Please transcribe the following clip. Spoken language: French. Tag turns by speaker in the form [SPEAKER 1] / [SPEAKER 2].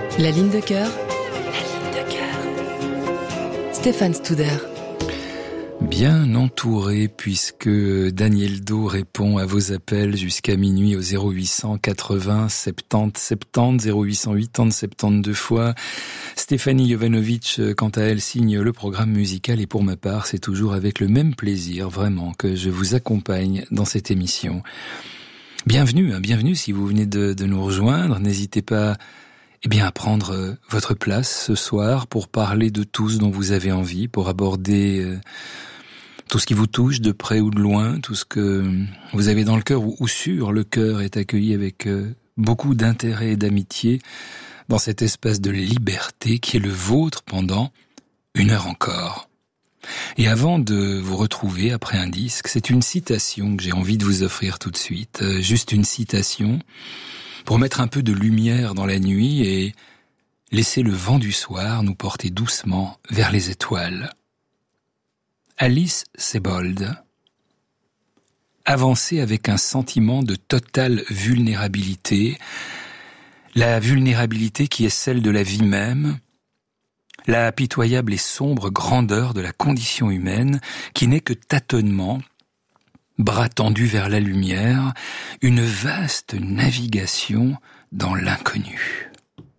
[SPEAKER 1] La ligne de cœur. Stéphane Studer.
[SPEAKER 2] Bien entouré, puisque Daniel Do répond à vos appels jusqu'à minuit au 0800 80 70 70, 0808 72 fois. Stéphanie Jovanovic, quant à elle, signe le programme musical, et pour ma part, c'est toujours avec le même plaisir, vraiment, que je vous accompagne dans cette émission. Bienvenue si vous venez de nous rejoindre. N'hésitez pas à prendre votre place ce soir pour parler de tout ce dont vous avez envie, pour aborder tout ce qui vous touche de près ou de loin, tout ce que vous avez dans le cœur ou sur le cœur est accueilli avec beaucoup d'intérêt et d'amitié dans cet espace de liberté qui est le vôtre pendant 1 heure encore. Et avant de vous retrouver après un disque, c'est une citation que j'ai envie de vous offrir tout de suite, juste une citation pour mettre un peu de lumière dans la nuit et laisser le vent du soir nous porter doucement vers les étoiles. Alice Sebold. Avancer avec un sentiment de totale vulnérabilité, la vulnérabilité qui est celle de la vie même, la pitoyable et sombre grandeur de la condition humaine qui n'est que tâtonnement, bras tendus vers la lumière, une vaste navigation dans l'inconnu.